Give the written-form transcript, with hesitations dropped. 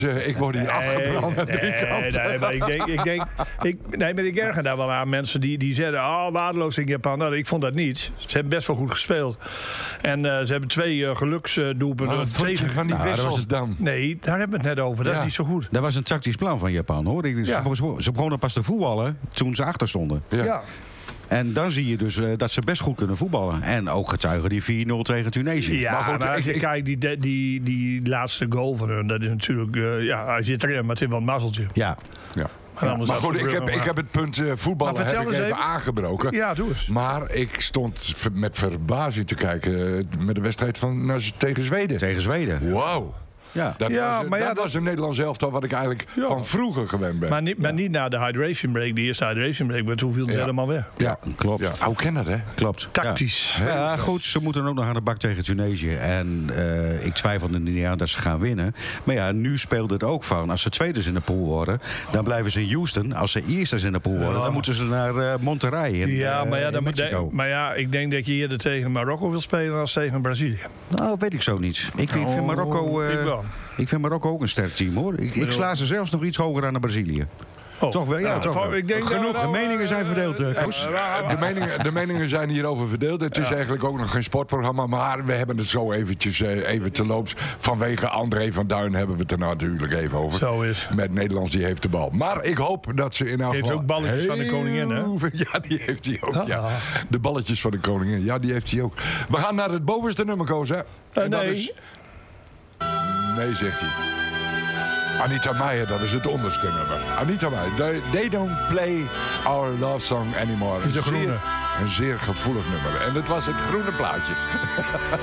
Ik word hier afgebrand aan drie kanten. Nee, maar ik erger daar wel aan mensen die zeggen... waardeloos in Japan. Nou, ik vond dat niet. Ze hebben best wel goed gespeeld. En ze hebben 2 geluksdoelpunten tegen. Van die wissels dan? Nee, daar hebben we het net over. Dat is niet zo goed. Dat was een tactisch plan van Japan, hoor. Ze begonnen pas te voetballen toen ze achter stonden. Ja. En dan zie je dus dat ze best goed kunnen voetballen. En ook getuigen die 4-0 tegen Tunesië. Ja, maar als je kijkt, die laatste goal van hun... dat is natuurlijk... hij zit erin, maar het is wel een mazzeltje. Ja. Maar goed, ik heb het punt voetballen even aangebroken. Ja, doe eens. Maar ik stond met verbazing te kijken met de wedstrijd tegen Zweden. Tegen Zweden. Wauw. Ja. Dat was een Nederlands elftal wat ik eigenlijk van vroeger gewend ben. Maar niet na de hydration break. De eerste hydration break, want toen viel ze helemaal weg. Ja, klopt. Ja, hoe ken dat, hè? Klopt. Tactisch. Ja, goed, ze moeten ook nog aan de bak tegen Tunesië. En ik twijfel er niet aan dat ze gaan winnen. Maar ja, nu speelt het ook van. Als ze tweeders in de pool worden, dan blijven ze in Houston. Als ze eersters in de pool worden, dan moeten ze naar Monterrey in Mexico. Maar ik denk dat je eerder tegen Marokko wil spelen dan tegen Brazilië. Nou, weet ik zo niet. Ik vind Marokko... Ik vind Marokko ook een sterk team, hoor. Ik sla ze zelfs nog iets hoger aan dan Brazilië. Toch wel? Ja, toch wel. Ik denk genoeg. De meningen zijn verdeeld, Koos. De meningen zijn hierover verdeeld. Het is eigenlijk ook nog geen sportprogramma. Maar we hebben het zo eventjes even te loops. Vanwege André van Duin hebben we het er natuurlijk even over. Zo is. Met Nederlands, die heeft de bal. Maar ik hoop dat ze in elk geval... heeft ook balletjes van de koningin, hè? Ja, die heeft hij ook, ja. De balletjes van de koningin, ja, die heeft hij ook. We gaan naar het bovenste nummer, Koos, hè? Nee. Nee, zegt hij. Anita Meijer, dat is het onderste nummer. Anita Meijer, They Don't Play Our Love Song Anymore. Is de groene. Een zeer gevoelig nummer. En het was het groene plaatje.